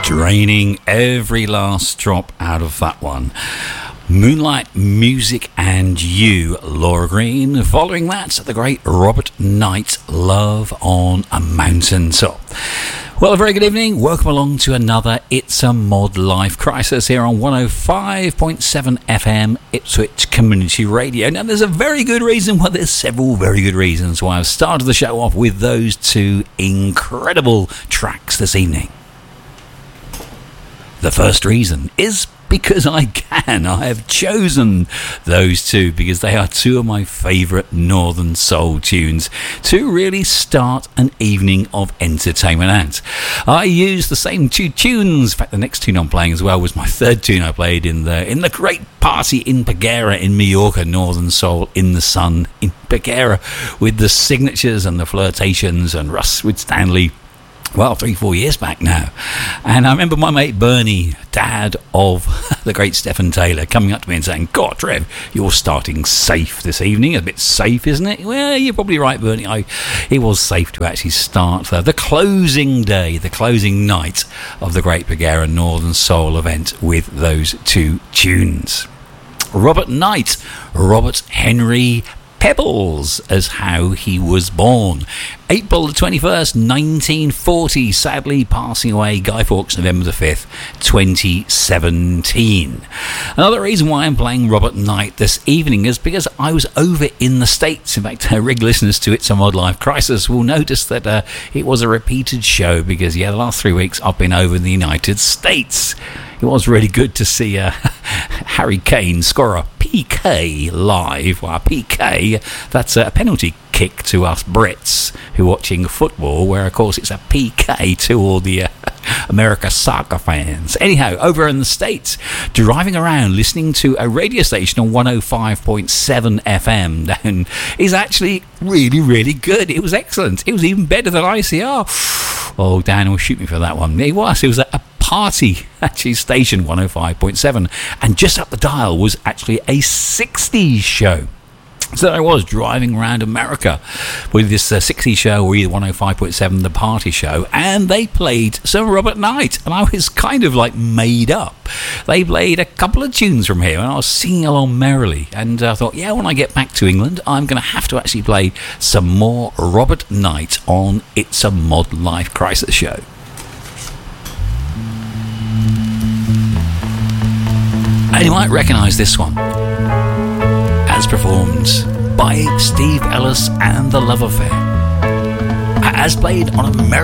Draining every last drop out of that one. Moonlight Music and You, Laura Green. Following that, the great Robert Knight, Love on a Mountain Top. Well, a very good evening. Welcome along to another It's a Mod Life Crisis here on 105.7 FM Ipswich Community Radio. Now, there's a very good reason, well, there's several very good reasons why I've started the show off with those two incredible tracks this evening. The first reason is because I can. I have chosen those two because they are two of my favourite Northern Soul tunes to really start an evening of entertainment out. I used the same two tunes. In fact, the next tune I'm playing as well was my third tune I played in the great party in Peguera in Mallorca, Northern Soul in the Sun in Peguera, with the signatures and the flirtations and Russ with Stanley. Well, 3-4 years back now. And I remember my mate Bernie, dad of the great Stephen Taylor, coming up to me and saying, God, Trev, you're starting safe this evening. A bit safe, isn't it? Well, you're probably right, Bernie. It was safe to actually start the closing day, the closing night of the great Peguera Northern Soul event with those two tunes. Robert Knight, Robert Henry Pebbles, as how he was born. April the 21st, 1940, sadly passing away, Guy Fawkes, November the 5th, 2017. Another reason why I'm playing Robert Knight this evening is because I was over in the States. In fact, regular listeners to It's a Mod Life Crisis will notice that it was a repeated show because, the last 3 weeks I've been over in the United States. It was really good to see Harry Kane score a PK live. Well, PK, that's a penalty kick to us Brits who are watching football, where, of course, it's a PK to all the America soccer fans. Anyhow, over in the States, driving around listening to a radio station on 105.7 FM down is actually really, really good. It was excellent. It was even better than ICR. Oh, Dan will shoot me for that one. It was a party, actually, station 105.7, and just up the dial was actually a 60s show. So I was driving around America with this 60s show, or either 105.7, the party show, and they played some Robert Knight, and I was kind of like made up. They played a couple of tunes from here, and I was singing along merrily, and I thought, when I get back to England, I'm going to have to actually play some more Robert Knight on It's a Mod Life Crisis show. And you might recognise this one, as performed by Steve Ellis and the Love Affair, as played on American